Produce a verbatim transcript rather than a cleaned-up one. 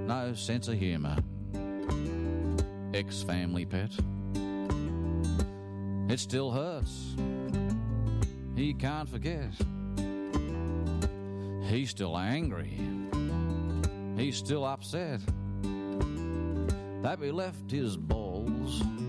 no sense of humour. Ex-family pet. It still hurts. He can't forget. He's still angry. He's still upset that we left his balls